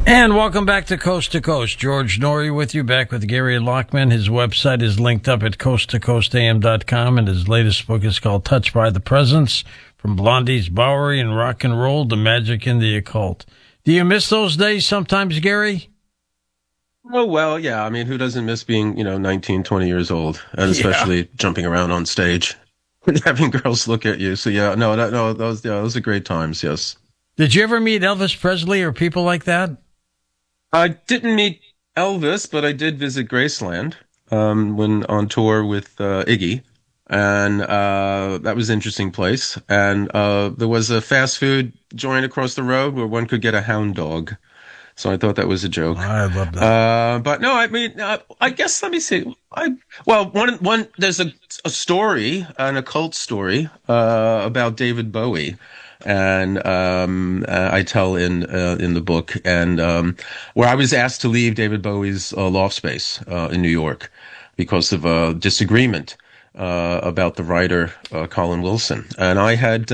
And welcome back to Coast to Coast. George Norrie with you, back with Gary Lockman. His website is linked up at coasttocoastam.com, and his latest book is called Touched by the Presence, From Blondie's Bowery and Rock and Roll to Magic in the Occult. Do you miss those days sometimes, Gary? Oh, well, yeah. I mean, who doesn't miss being, 19, 20 years old, and especially jumping around on stage and having girls look at you. So, yeah, no, those are great times, yes. Did you ever meet Elvis Presley or people like that? I didn't meet Elvis, but I did visit Graceland when on tour with Iggy, and that was an interesting place. And there was a fast food joint across the road where one could get a hound dog. So I thought that was a joke. I love that. But no, I mean, I guess, let me see. One, there's a story, an occult story, about David Bowie. And I tell in the book, and where I was asked to leave David Bowie's loft space in New York because of a disagreement about the writer Colin Wilson. And I had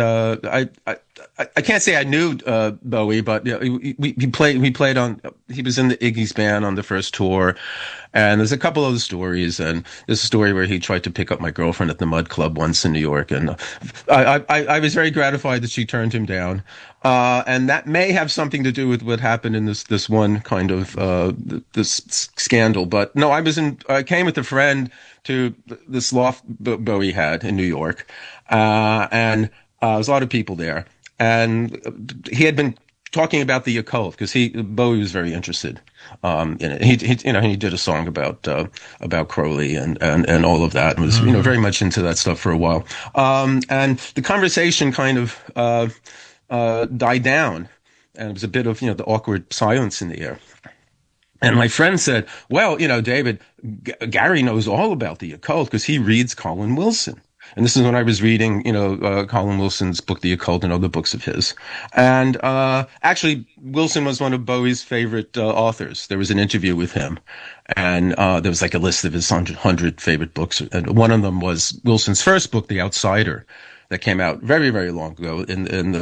I can't say I knew Bowie, but we played on. He was in the Iggy's band on the first tour, and there's a couple other stories. And there's a story where he tried to pick up my girlfriend at the Mud Club once in New York, and I was very gratified that she turned him down. And that may have something to do with what happened in this one kind of this scandal. But no, I came with a friend to this loft Bowie had in New York, and there was a lot of people there. And he had been talking about the occult because Bowie was very interested in it. He did a song about Crowley and all of that, and was very much into that stuff for a while. And the conversation kind of died down, and it was a bit of the awkward silence in the air. And my friend said, "Well, David, Gary knows all about the occult because he reads Colin Wilson." And this is when I was reading, Colin Wilson's book, The Occult, and other books of his. And actually, Wilson was one of Bowie's favorite authors. There was an interview with him, and there was like a list of his 100 favorite books. And one of them was Wilson's first book, The Outsider, that came out very, very long ago in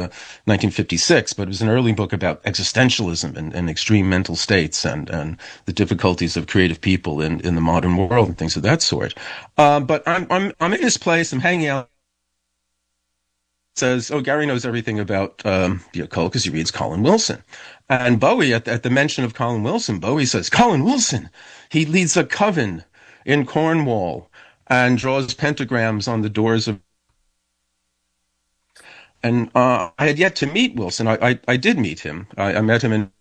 1956. But it was an early book about existentialism and extreme mental states and the difficulties of creative people in the modern world and things of that sort. But I'm in this place, I'm hanging out. Says, "Oh, Gary knows everything about the occult because he reads Colin Wilson." And Bowie, at the mention of Colin Wilson, Bowie says, "Colin Wilson, he leads a coven in Cornwall and draws pentagrams on the doors of." And I had yet to meet Wilson. I did meet him. I met him in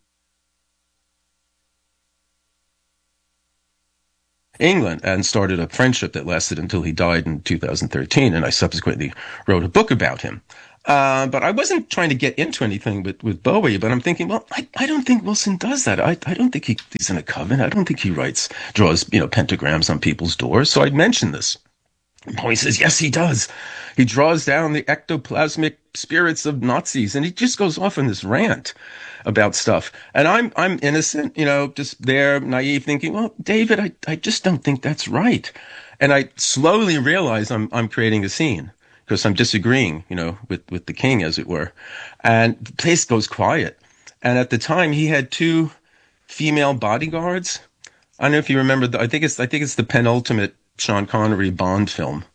England and started a friendship that lasted until he died in 2013. And I subsequently wrote a book about him. But I wasn't trying to get into anything with Bowie, but I'm thinking, well, I don't think Wilson does that. I don't think he's in a coven. I don't think he draws, pentagrams on people's doors. So I mentioned this. Bowie says, yes, he does. He draws down the ectoplasmic spirits of Nazis, and he just goes off on this rant about stuff. And I'm innocent, just there, naive, thinking, well, David, I just don't think that's right. And I slowly realize I'm creating a scene because I'm disagreeing, with the king, as it were. And the place goes quiet. And at the time, he had 2 female bodyguards. I don't know if you remember. I think it's the penultimate Sean Connery Bond film.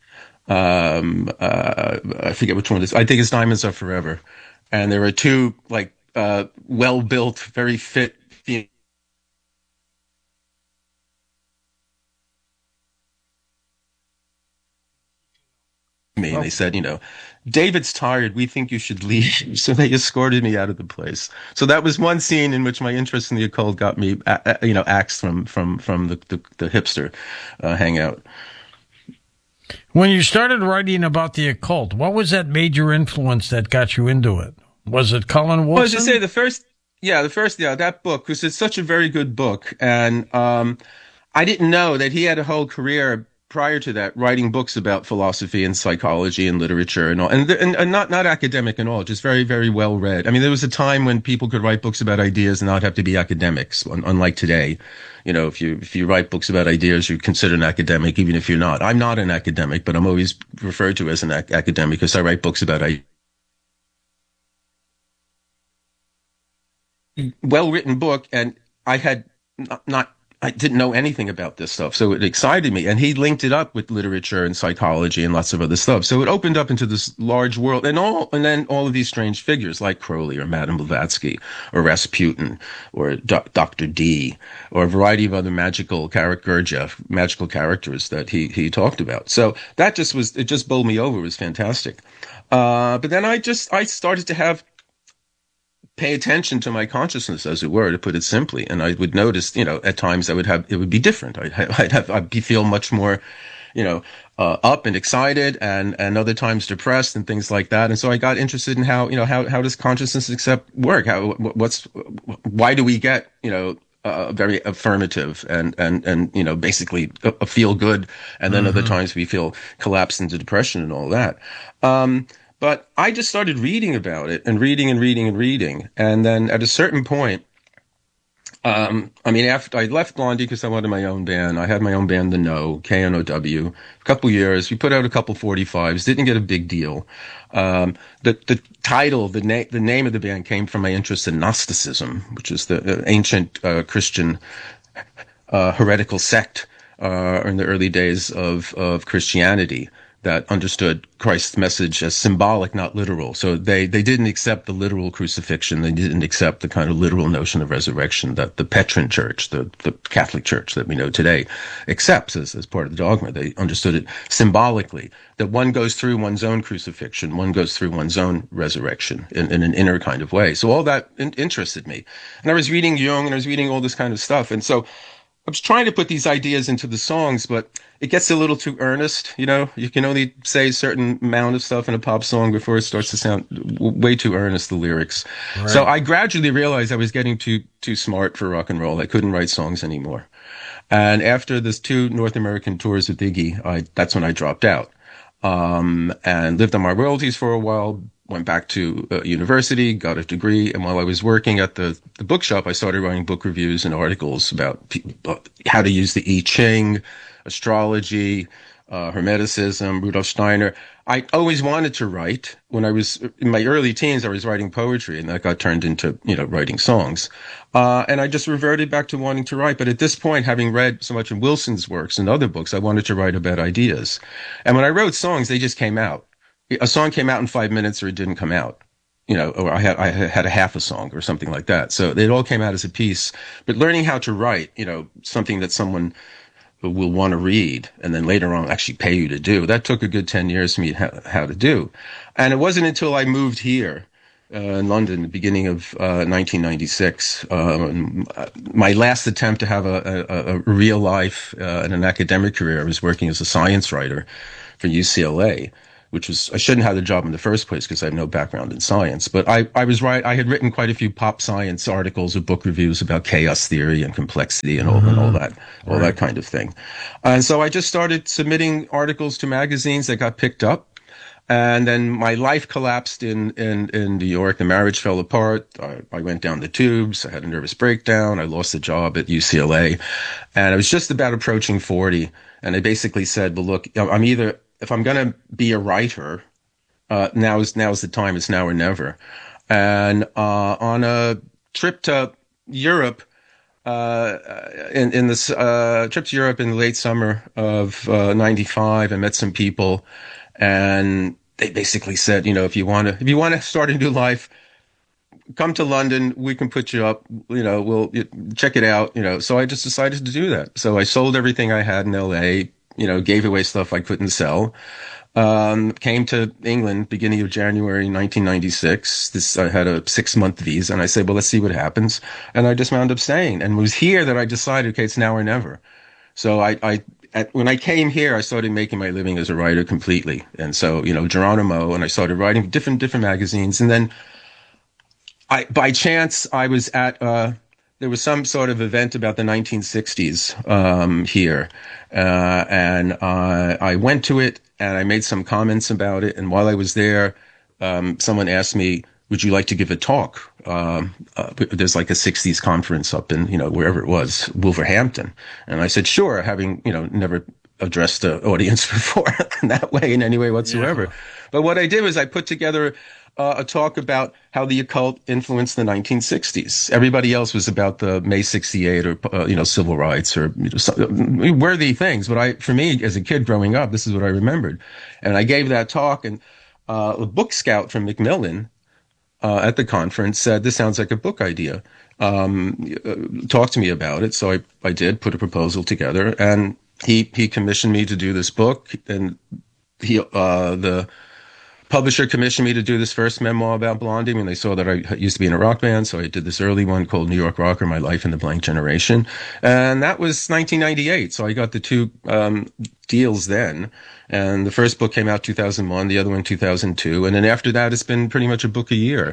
I forget which one it is. I think it's Diamonds Are Forever. And there are 2 well-built, very fit female. Me, and they said, David's tired. We think you should leave. So they escorted me out of the place. So that was one scene in which my interest in the occult got me, axed from the hipster hangout. When you started writing about the occult, what was that major influence that got you into it? Was it Colin Wilson? Well, as you say, that book, because it's such a very good book. And I didn't know that he had a whole career prior to that, writing books about philosophy and psychology and literature and all, and not academic at all, just very, very well read. I mean, there was a time when people could write books about ideas and not have to be academics, unlike today. If you write books about ideas, you're considered an academic, even if you're not. I'm not an academic, but I'm always referred to as an academic because I write books about ideas. well-written book, and I had not I didn't know anything about this stuff, so it excited me. And he linked it up with literature and psychology and lots of other stuff. So it opened up into this large world, and then all of these strange figures like Crowley or Madame Blavatsky or Rasputin or Dr. D or a variety of other magical characters that he talked about. So that it just bowled me over. It was fantastic. But then I started to pay attention to my consciousness, as it were, to put it simply. And I would notice, at times it would be different. I'd feel much more, up and excited, and other times depressed and things like that. And so I got interested in how does consciousness work? Why do we get, very affirmative and basically a feel good. And then other times we feel collapsed into depression and all that. But I just started reading about it and reading. And then at a certain point, after I left Blondie because I wanted my own band, I had my own band, The Know, KNOW, a couple years. We put out a couple 45s, didn't get a big deal. The title, the name of the band came from my interest in Gnosticism, which is the ancient Christian heretical sect in the early days of Christianity that understood Christ's message as symbolic, not literal. So they didn't accept the literal crucifixion. They didn't accept the kind of literal notion of resurrection that the Petrine Church, the Catholic Church that we know today, accepts as part of the dogma. They understood it symbolically, that one goes through one's own crucifixion, one goes through one's own resurrection in an inner kind of way. So all that interested me. And I was reading Jung, and I was reading all this kind of stuff. And so I was trying to put these ideas into the songs, but it gets a little too earnest. You can only say a certain amount of stuff in a pop song before it starts to sound way too earnest, the lyrics. Right. So I gradually realized I was getting too smart for rock and roll. I couldn't write songs anymore. And after this 2 North American tours with Iggy, that's when I dropped out. And lived on my royalties for a while, went back to university, got a degree, and while I was working at the bookshop, I started writing book reviews and articles about how to use the I Ching, astrology, Hermeticism, Rudolf Steiner. I always wanted to write. When I was in my early teens, I was writing poetry, and that got turned into, writing songs. And I just reverted back to wanting to write. But at this point, having read so much in Wilson's works and other books, I wanted to write about ideas. And when I wrote songs, they just came out. A song came out in 5 minutes, or it didn't come out. Or I had a half a song or something like that. So it all came out as a piece. But learning how to write, something that someone will want to read and then later on actually pay you to do, that took a good 10 years for me how to do. And it wasn't until I moved here in London, the beginning of 1996, my last attempt to have a real life and an academic career. I was working as a science writer for UCLA, which was, I shouldn't have the job in the first place because I have no background in science. But I was right. I had written quite a few pop science articles or book reviews about chaos theory and complexity and all that kind of thing. And so I just started submitting articles to magazines that got picked up. And then my life collapsed in New York. The marriage fell apart. I went down the tubes. I had a nervous breakdown. I lost the job at UCLA. And I was just about approaching 40. And I basically said, well, look, if I'm going to be a writer, now's the time. It's now or never. And on a trip to Europe, in this trip to Europe in the late summer of 95, I met some people, and they basically said, if you want to start a new life, come to London. We can put you up. We'll check it out. So I just decided to do that. So I sold everything I had in LA. Gave away stuff I couldn't sell. Came to England beginning of January 1996. I had a 6-month visa, and I said, well, let's see what happens. And I just wound up staying. And it was here that I decided, okay, it's now or never. So when I came here, I started making my living as a writer completely. And so, Geronimo, and I started writing different magazines. And then by chance, I was at, there was some sort of event about the 1960s here, and I went to it, and I made some comments about it. And while I was there, someone asked me, would you like to give a talk? There's like a 60s conference up in, wherever it was, Wolverhampton. And I said, sure, having, never addressed the audience before in that way, in any way whatsoever. Yeah. But what I did was I put together a talk about how the occult influenced the 1960s. Everybody else was about the May 68 or, civil rights or worthy things. But for me, as a kid growing up, this is what I remembered. And I gave that talk, and a book scout from Macmillan at the conference said, "This sounds like a book idea. Talk to me about it." So I did put a proposal together, and he commissioned me to do this book, and the publisher commissioned me to do this first memoir about Blondie. I mean, they saw that I used to be in a rock band, so I did this early one called New York Rocker: My Life in the Blank Generation, and that was 1998. So I got the two deals then, and the first book came out 2001, the other one 2002, and then after that, it's been pretty much a book a year.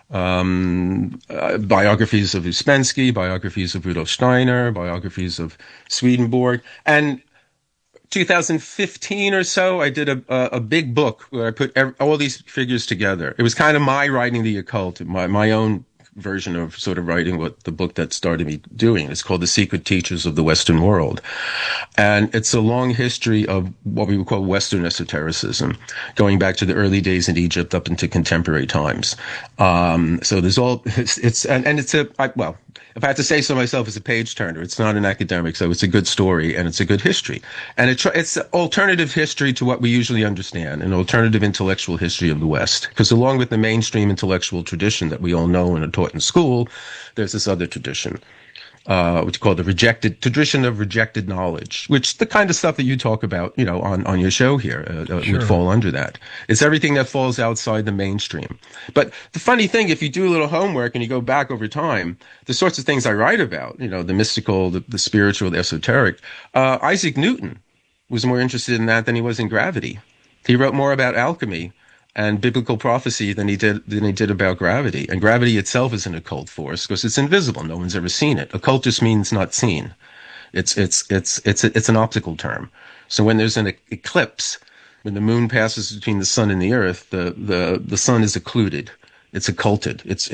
Biographies of Uspensky, biographies of Rudolf Steiner, biographies of Swedenborg, and 2015 or so, I did a big book where I put all these figures together. It was kind of my writing the occult, my own version of sort of writing what the book that started me doing. It's called The Secret Teachers of the Western World. And it's a long history of what we would call Western esotericism, going back to the early days in Egypt up into contemporary times. So there's all, if I had to say so myself, it's a page turner. It's not an academic, so it's a good story and it's a good history. And it's alternative history to what we usually understand, an alternative intellectual history of the West. Because along with the mainstream intellectual tradition that we all know and are taught in school, there's this other tradition, which is called the tradition of rejected knowledge, which the kind of stuff that you talk about, on your show here, Sure. would fall under that. It's everything that falls outside the mainstream. But the funny thing, if you do a little homework and you go back over time, the sorts of things I write about, the mystical, the spiritual, the esoteric, Isaac Newton was more interested in that than he was in gravity. He wrote more about alchemy and biblical prophecy than he did about gravity. And gravity itself is an occult force because it's invisible. No one's ever seen it. Occult just means not seen. It's an optical term. So when there's an eclipse, when the moon passes between the sun and the earth, the sun is occluded. It's occulted. It's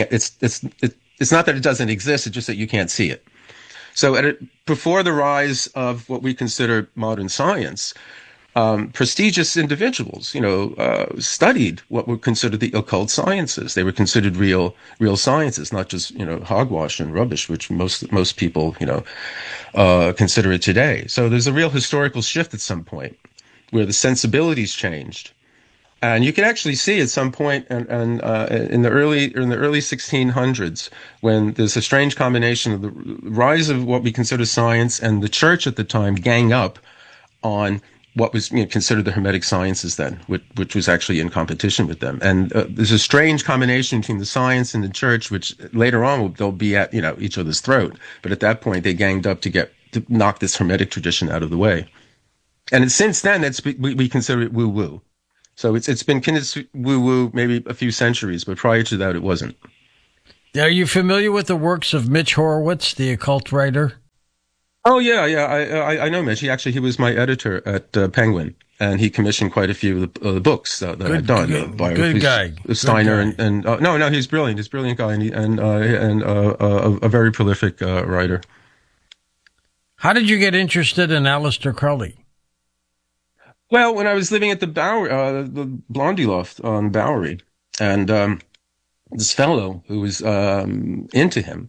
not that it doesn't exist. It's just that you can't see it. So before the rise of what we consider modern science, prestigious individuals, studied what were considered the occult sciences. They were considered real sciences, not just, hogwash and rubbish, which most people, consider it today. So there's a real historical shift at some point where the sensibilities changed. And you can actually see at some point and in the early 1600s, when there's a strange combination of the rise of what we consider science and the church at the time gang up on what was considered the Hermetic sciences then, which was actually in competition with them. And there's a strange combination between the science and the church, which later on they'll be at each other's throat. But at that point, they ganged up to knock this Hermetic tradition out of the way. And since then, we consider it woo-woo. So it's been woo-woo maybe a few centuries, but prior to that, it wasn't. Are you familiar with the works of Mitch Horowitz, the occult writer? Oh yeah. I know Mitch. He was my editor at Penguin, and he commissioned quite a few of the books that I've done. Good guy. Steiner and no, he's brilliant. He's a brilliant guy, and a very prolific writer. How did you get interested in Aleister Crowley? Well, when I was living at the Blondie Loft on Bowery, and this fellow who was into him.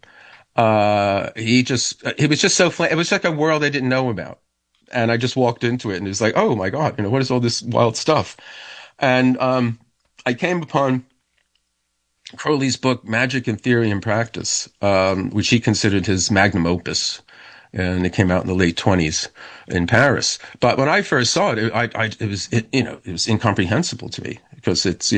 He was just so it was like a world I didn't know about. And I just walked into it and it was like, oh my God, what is all this wild stuff? And, I came upon Crowley's book, Magic in Theory and Practice, which he considered his magnum opus. And it came out in the late 20s in Paris. But when I first saw it, it was incomprehensible to me because it's,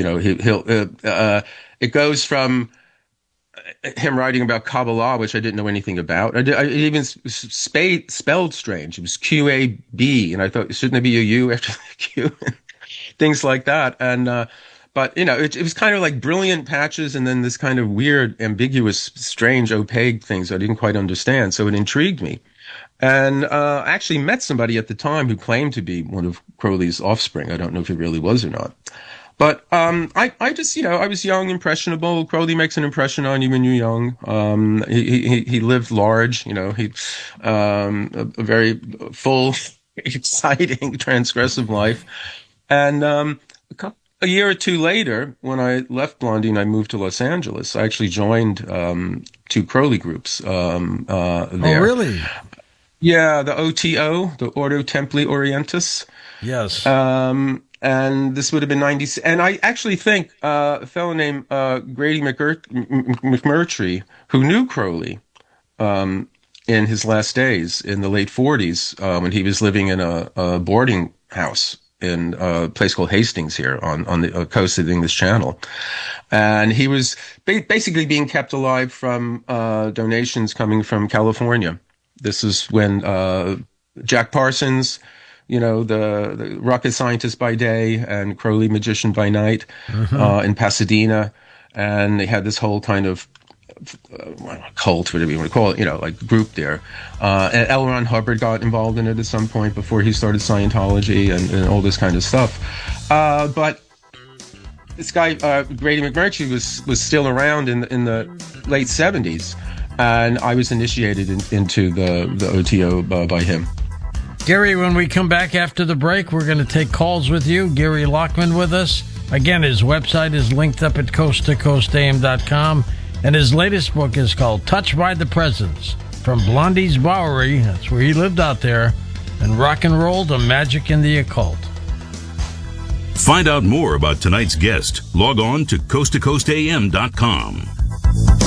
it goes from him writing about Kabbalah, which I didn't know anything about. It even spelled strange. It was QAB, and I thought, shouldn't there be a U after the Q? Things like that. And but it was kind of like brilliant patches, and then this kind of weird, ambiguous, strange, opaque things I didn't quite understand. So it intrigued me. And I actually met somebody at the time who claimed to be one of Crowley's offspring. I don't know if he really was or not. But I just, I was young, impressionable. Crowley makes an impression on you when you're young. He lived large, a very full, exciting, transgressive life. And a year or two later, when I left Blondie and I moved to Los Angeles, I actually joined two Crowley groups there. Oh, really? Yeah, the OTO, the Ordo Templi Orientis. Yes. And this would have been 90. And I actually think a fellow named Grady McMurtry, who knew Crowley in his last days in the late 40s, when he was living in a boarding house in a place called Hastings here on the coast of the English Channel. And he was basically being kept alive from donations coming from California. This is when Jack Parsons, the rocket scientist by day and Crowley magician by night, in Pasadena. And they had this whole kind of cult, whatever you want to call it, like group there. And L. Ron Hubbard got involved in it at some point before he started Scientology and all this kind of stuff. But this guy, Grady McMurtry, was still around in the late 70s. And I was initiated into the OTO by him. Gary, when we come back after the break, we're going to take calls with you. Gary Lockman with us. Again, his website is linked up at coasttocoastam.com, and his latest book is called Touched by the Presence, From Blondie's Bowery, that's where he lived out there, and rock and roll to magic and the occult. Find out more about tonight's guest. Log on to coasttocoastam.com.